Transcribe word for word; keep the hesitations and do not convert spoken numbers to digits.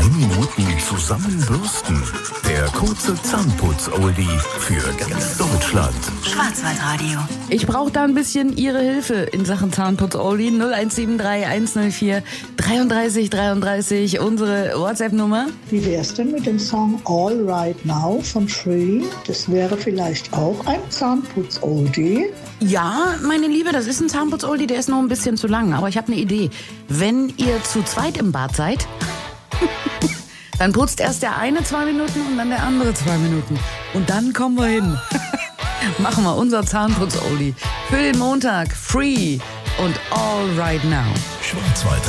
Zwei Minuten zusammenbürsten. Der kurze Zahnputz-Oldie für ganz Deutschland. Schwarzwaldradio. Ich brauche da ein bisschen Ihre Hilfe in Sachen Zahnputz-Oldie. null eins sieben drei eins null vier dreiunddreißig dreiunddreißig, unsere WhatsApp-Nummer. Wie wär's denn mit dem Song All Right Now von Free? Das wäre vielleicht auch ein Zahnputz-Oldie. Ja, meine Liebe, das ist ein Zahnputz-Oldie, der ist noch ein bisschen zu lang. Aber ich habe eine Idee. Wenn ihr zu zweit im Bad seid, dann putzt erst der eine zwei Minuten und dann der andere zwei Minuten. Und dann kommen wir hin. Machen wir unser Zahnputz-Oldie für den Montag. Free und All Right Now. Schwarzwald